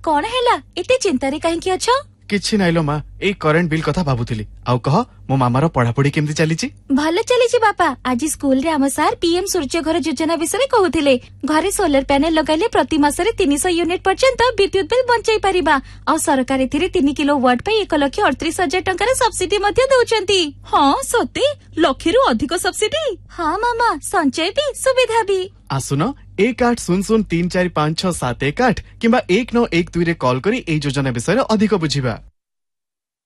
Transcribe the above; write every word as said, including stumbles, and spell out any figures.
कौन हैला एते चिंता रे काहे की अच्छा किछि नाइलो माँ ए करेंट बिल कथा भाबुथिली आउ कह मो मामार पढ़ापढ़ी केमती चलीची भले चलीची बापा आज स्कूल रे हम सार पीएम सूर्य घर योजना विषय कहूथिले घरे सोलर पैनल लगाइले प्रति मासरे तीन सौ यूनिट पर्यंत विद्युत बिल बंचाई परिबा आ सरकार एथिरे तीन किलो वाट पे एक लाख अड़तीस हजार टंकार सब्सिडी मध्य दउचंती। हाँ सते लक्षरु अधिक सब्सिडी। हाँ मामा संचय भी सुविधा भी आसुन एक आठ शून्य शून्य तीन चार पाँच छह सात एक आठ किंबा एक नौ एक दुई रे कॉल करी ए योजना विषय अधिक बुझिबा।